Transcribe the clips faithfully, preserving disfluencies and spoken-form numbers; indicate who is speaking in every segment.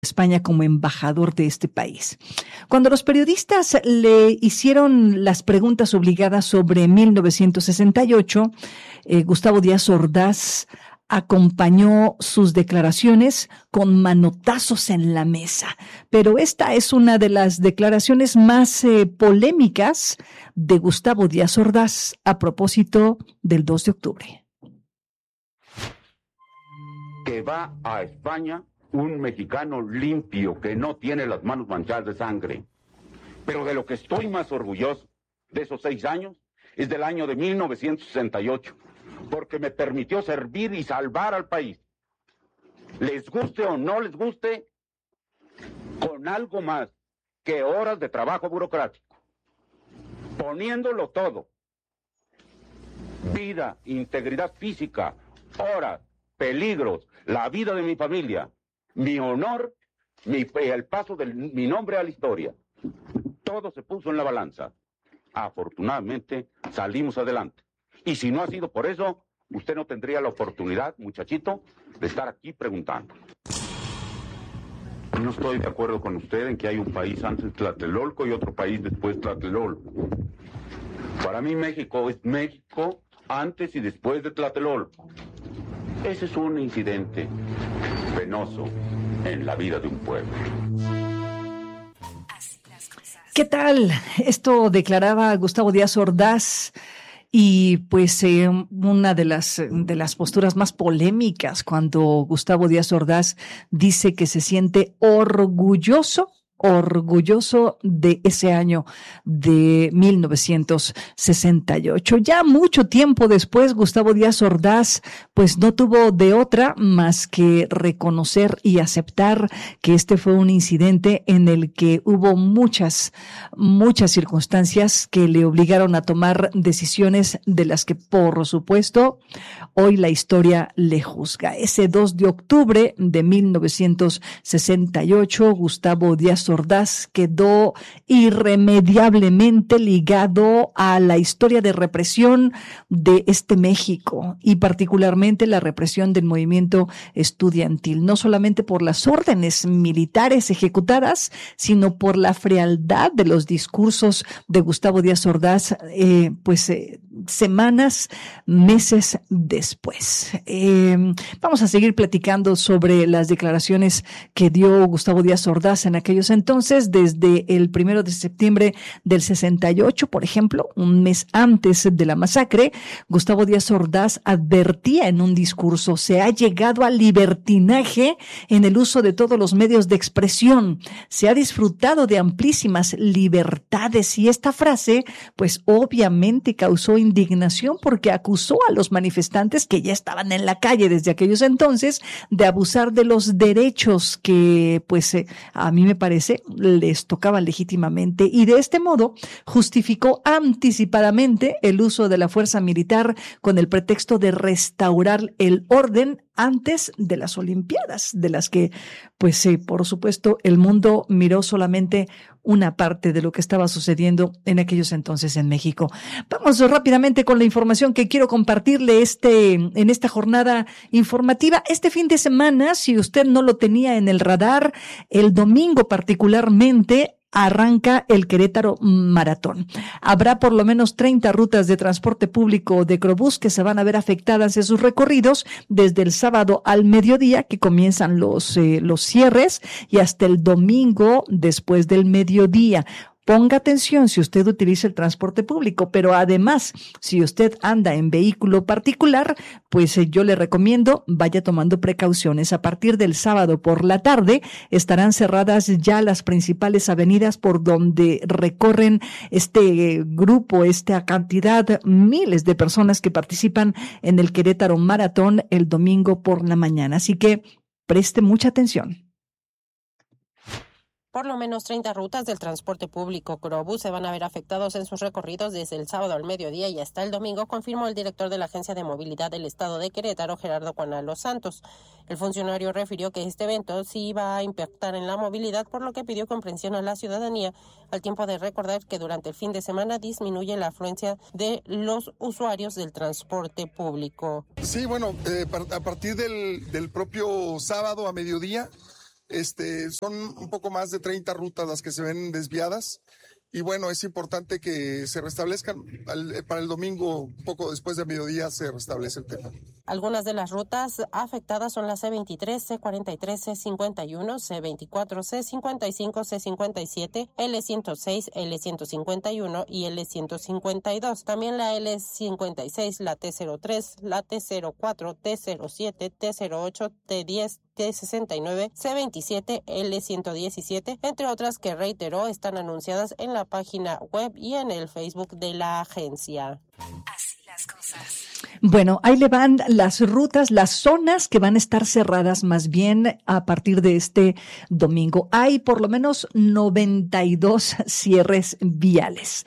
Speaker 1: España como embajador de este país. Cuando los periodistas le hicieron las preguntas obligadas sobre mil novecientos sesenta y ocho, eh, Gustavo Díaz Ordaz acompañó sus declaraciones con manotazos en la mesa. Pero esta es una de las declaraciones más eh, polémicas de Gustavo Díaz Ordaz a propósito del dos de octubre.
Speaker 2: Que va a España un mexicano limpio que no tiene las manos manchadas de sangre. Pero de lo que estoy más orgulloso de esos seis años es del año de mil novecientos sesenta y ocho, porque me permitió servir y salvar al país. Les guste o no les guste, con algo más que horas de trabajo burocrático, poniéndolo todo: vida, integridad física, horas, peligros, la vida de mi familia, mi honor, mi, el paso de mi nombre a la historia. Todo se puso en la balanza. Afortunadamente salimos adelante. Y si no ha sido por eso, usted no tendría la oportunidad, muchachito, de estar aquí preguntando. No estoy de acuerdo con usted en que hay un país antes de Tlatelolco y otro país después de Tlatelolco. Para mí México es México antes y después de Tlatelolco. Ese es un incidente penoso en la vida de un pueblo.
Speaker 1: ¿Qué tal? Esto declaraba Gustavo Díaz Ordaz, y pues eh, una de las de las posturas más polémicas cuando Gustavo Díaz Ordaz dice que se siente orgulloso orgulloso de ese año de mil novecientos sesenta y ocho. Ya mucho tiempo después, Gustavo Díaz Ordaz pues no tuvo de otra más que reconocer y aceptar que este fue un incidente en el que hubo muchas, muchas circunstancias que le obligaron a tomar decisiones de las que, por supuesto, hoy la historia le juzga. Ese dos de octubre de mil novecientos sesenta y ocho, Gustavo Díaz Ordaz quedó irremediablemente ligado a la historia de represión de este México y particularmente la represión del movimiento estudiantil, no solamente por las órdenes militares ejecutadas, sino por la frialdad de los discursos de Gustavo Díaz Ordaz, eh, pues eh, semanas, meses después. Eh, vamos a seguir platicando sobre las declaraciones que dio Gustavo Díaz Ordaz en aquellos entonces, desde el primero de septiembre del sesenta y ocho, por ejemplo, un mes antes de la masacre. Gustavo Díaz Ordaz advertía en un discurso: se ha llegado al libertinaje en el uso de todos los medios de expresión, se ha disfrutado de amplísimas libertades, y esta frase pues obviamente causó indignación porque acusó a los manifestantes que ya estaban en la calle desde aquellos entonces de abusar de los derechos que pues eh, a mí me parece les tocaban legítimamente, y de este modo justificó anticipadamente el uso de la fuerza militar con el pretexto de restaurar el orden antes de las Olimpiadas, de las que, pues eh, por supuesto, el mundo miró solamente una parte de lo que estaba sucediendo en aquellos entonces en México. Vamos rápidamente con la información que quiero compartirle este en esta jornada informativa. Este fin de semana, si usted no lo tenía en el radar, el domingo particularmente arranca el Querétaro Maratón. Habrá por lo menos treinta rutas de transporte público de Crobús que se van a ver afectadas en sus recorridos desde el sábado al mediodía, que comienzan los, eh, los cierres, y hasta el domingo después del mediodía. Ponga atención si usted utiliza el transporte público, pero además, si usted anda en vehículo particular, pues eh, yo le recomiendo vaya tomando precauciones. A partir del sábado por la tarde estarán cerradas ya las principales avenidas por donde recorren este eh, grupo, esta cantidad, miles de personas que participan en el Querétaro Maratón el domingo por la mañana. Así que preste mucha atención.
Speaker 3: Por lo menos treinta rutas del transporte público Crobús se van a ver afectados en sus recorridos desde el sábado al mediodía y hasta el domingo, confirmó el director de la Agencia de Movilidad del Estado de Querétaro, Gerardo Cuanalo Santos. El funcionario refirió que este evento sí iba a impactar en la movilidad, por lo que pidió comprensión a la ciudadanía, al tiempo de recordar que durante el fin de semana disminuye la afluencia de los usuarios del transporte público.
Speaker 4: Sí, bueno, eh, a partir del, del propio sábado a mediodía, Este, son un poco más de treinta rutas las que se ven desviadas. Y bueno, es importante que se restablezcan. Al, para el domingo, poco después de mediodía, se restablece el tema.
Speaker 3: Algunas de las rutas afectadas son la C veintitrés, C cuarenta y tres, C cincuenta y uno, C veinticuatro, C cincuenta y cinco, C cincuenta y siete, L ciento seis, L ciento cincuenta y uno y L ciento cincuenta y dos. También la L cincuenta y seis, la T cero tres, la T cero cuatro, T cero siete, T cero ocho, T diez, T sesenta y nueve, C veintisiete, L ciento diecisiete, entre otras que, reiteró, están anunciadas en la página web y en el Facebook de la agencia.
Speaker 1: Así las cosas. Bueno, ahí le van las rutas, las zonas que van a estar cerradas más bien a partir de este domingo. Hay por lo menos noventa y dos cierres viales.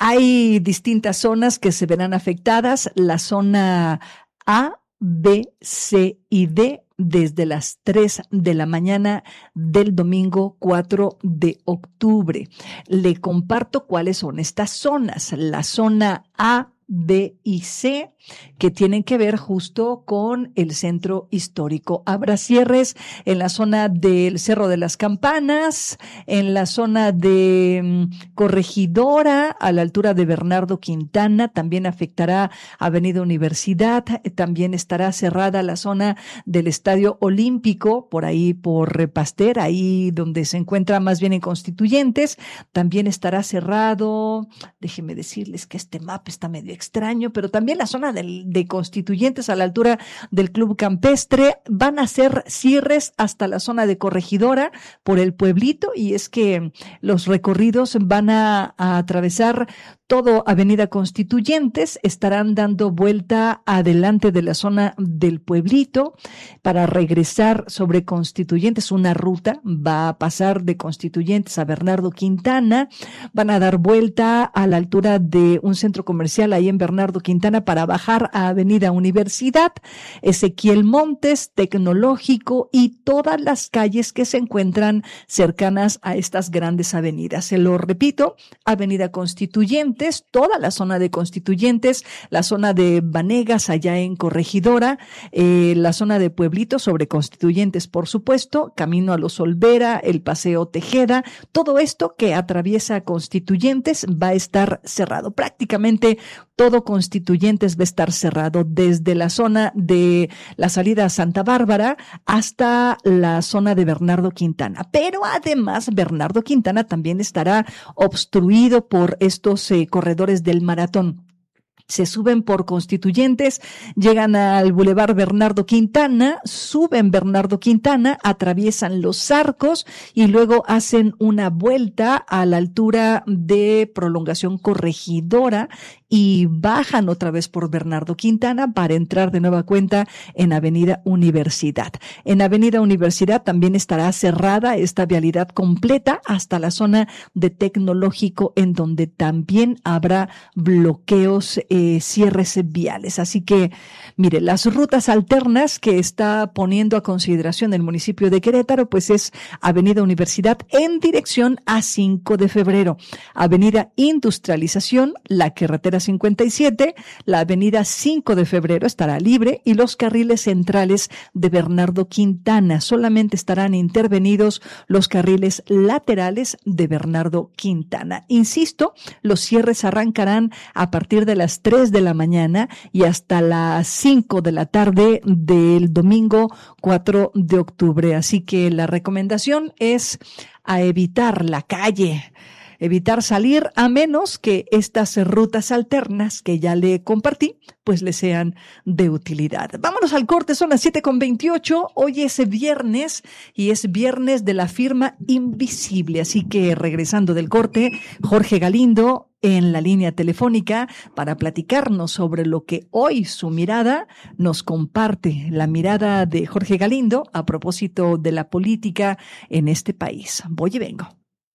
Speaker 1: Hay distintas zonas que se verán afectadas. La zona A, B, C y D desde las tres de la mañana del domingo cuatro de octubre. Le comparto cuáles son estas zonas. La zona A, B y C, que tienen que ver justo con el centro histórico. Habrá cierres en la zona del Cerro de las Campanas, en la zona de um, Corregidora, a la altura de Bernardo Quintana, también afectará Avenida Universidad, también estará cerrada la zona del Estadio Olímpico, por ahí por Pasteur, ahí donde se encuentra más bien en Constituyentes, también estará cerrado, déjenme decirles que este mapa está medio extraño, pero también la zona de, de Constituyentes a la altura del Club Campestre. Van a hacer cierres hasta la zona de Corregidora por el pueblito, y es que los recorridos van a, a atravesar todo Avenida Constituyentes, estarán dando vuelta adelante de la zona del pueblito para regresar sobre Constituyentes. Una ruta va a pasar de Constituyentes a Bernardo Quintana, van a dar vuelta a la altura de un centro comercial ahí en Bernardo Quintana para bajar a Avenida Universidad, Ezequiel Montes, Tecnológico y todas las calles que se encuentran cercanas a estas grandes avenidas. Se lo repito, Avenida Constituyentes, toda la zona de Constituyentes, la zona de Vanegas allá en Corregidora, eh, la zona de Pueblito sobre Constituyentes, por supuesto, camino a Los Olvera, el Paseo Tejeda, todo esto que atraviesa Constituyentes va a estar cerrado. Prácticamente todo Constituyentes va a estar cerrado desde la zona de la salida a Santa Bárbara hasta la zona de Bernardo Quintana. Pero además Bernardo Quintana también estará obstruido por estos eh, corredores del maratón. Se suben por Constituyentes, llegan al Boulevard Bernardo Quintana, suben Bernardo Quintana, atraviesan Los Arcos y luego hacen una vuelta a la altura de Prolongación Corregidora y bajan otra vez por Bernardo Quintana para entrar de nueva cuenta en Avenida Universidad. En Avenida Universidad también estará cerrada esta vialidad completa hasta la zona de Tecnológico, en donde también habrá bloqueos, eh, cierres viales. Así que, mire, las rutas alternas que está poniendo a consideración el municipio de Querétaro, pues es Avenida Universidad en dirección a cinco de febrero, Avenida Industrialización, la carretera cincuenta y siete, la avenida cinco de febrero estará libre y los carriles centrales de Bernardo Quintana. Solamente estarán intervenidos los carriles laterales de Bernardo Quintana. Insisto, los cierres arrancarán a partir de las tres de la mañana y hasta las cinco de la tarde del domingo cuatro de octubre. Así que la recomendación es a evitar la calle, evitar salir, a menos que estas rutas alternas que ya le compartí, pues le sean de utilidad. Vámonos al corte, son las siete con veintiocho. Hoy es viernes y es viernes de la firma Invisible. Así que regresando del corte, Jorge Galindo en la línea telefónica para platicarnos sobre lo que hoy su mirada nos comparte, la mirada de Jorge Galindo a propósito de la política en este país. Voy y vengo.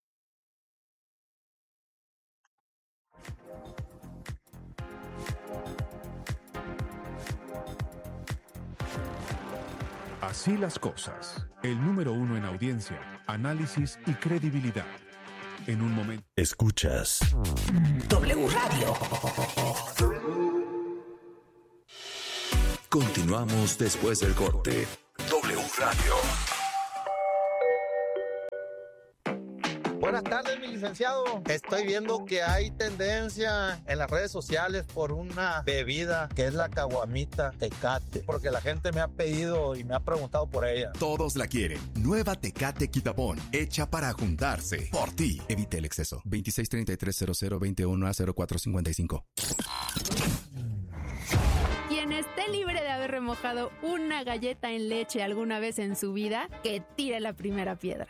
Speaker 5: Así las cosas. El número uno en audiencia, análisis y credibilidad. En un momento.
Speaker 6: Escuchas W Radio. Continuamos después del corte. W Radio.
Speaker 7: Buenas tardes, mi licenciado. Estoy viendo que hay tendencia en las redes sociales por una bebida que es la caguamita Tecate, porque la gente me ha pedido y me ha preguntado por ella.
Speaker 8: Todos la quieren. Nueva Tecate Quitapón, hecha para juntarse. Por ti. Evite el exceso. veintiséis treinta y tres cero cero veintiuno a cero cuatro cincuenta y cinco.
Speaker 9: Quien esté libre de haber remojado una galleta en leche alguna vez en su vida, que tire la primera piedra.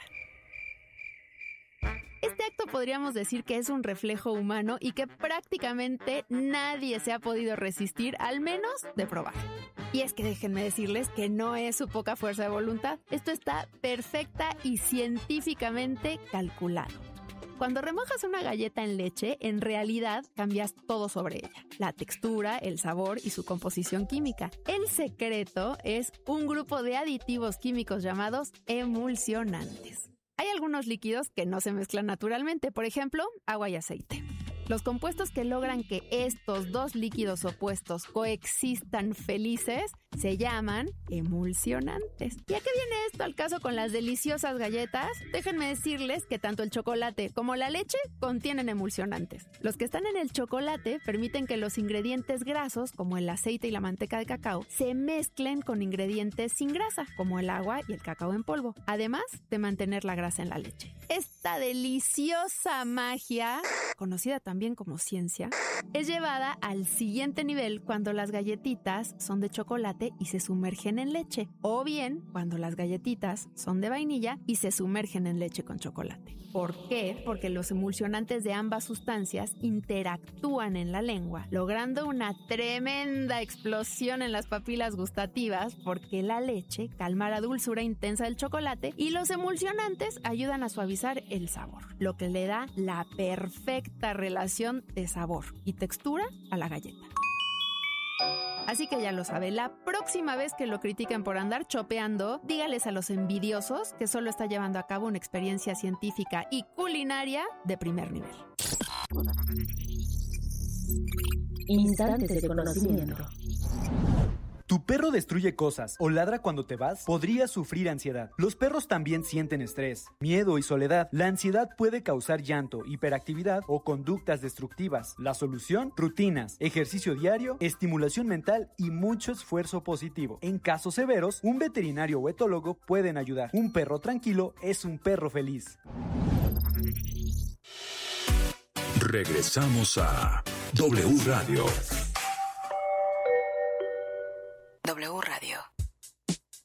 Speaker 9: Este acto podríamos decir que es un reflejo humano y que prácticamente nadie se ha podido resistir, al menos de probar. Y es que déjenme decirles que no es su poca fuerza de voluntad. Esto está perfecta y científicamente calculado. Cuando remojas una galleta en leche, en realidad cambias todo sobre ella. La textura, el sabor y su composición química. El secreto es un grupo de aditivos químicos llamados emulsionantes. Hay algunos líquidos que no se mezclan naturalmente, por ejemplo, agua y aceite. Los compuestos que logran que estos dos líquidos opuestos coexistan felices se llaman emulsionantes. ¿Y a qué viene esto al caso con las deliciosas galletas? Déjenme decirles que tanto el chocolate como la leche contienen emulsionantes. Los que están en el chocolate permiten que los ingredientes grasos, como el aceite y la manteca de cacao, se mezclen con ingredientes sin grasa, como el agua y el cacao en polvo, además de mantener la grasa en la leche. Esta deliciosa magia, conocida también como ciencia, es llevada al siguiente nivel cuando las galletitas son de chocolate y se sumergen en leche, o bien cuando las galletitas son de vainilla y se sumergen en leche con chocolate. ¿Por qué? Porque los emulsionantes de ambas sustancias interactúan en la lengua, logrando una tremenda explosión en las papilas gustativas, porque la leche calma la dulzura intensa del chocolate y los emulsionantes ayudan a suavizar el sabor, lo que le da la perfecta relación de sabor y textura a la galleta. Así que ya lo sabe, la próxima vez que lo critiquen por andar chopeando, dígales a los envidiosos que solo está llevando a cabo una experiencia científica y culinaria de primer nivel.
Speaker 6: Instantes de conocimiento.
Speaker 10: ¿Tu perro destruye cosas o ladra cuando te vas? Podrías sufrir ansiedad. Los perros también sienten estrés, miedo y soledad. La ansiedad puede causar llanto, hiperactividad o conductas destructivas. La solución: rutinas, ejercicio diario, estimulación mental y mucho esfuerzo positivo. En casos severos, un veterinario o etólogo pueden ayudar. Un perro tranquilo es un perro feliz.
Speaker 5: Regresamos a W Radio.
Speaker 6: W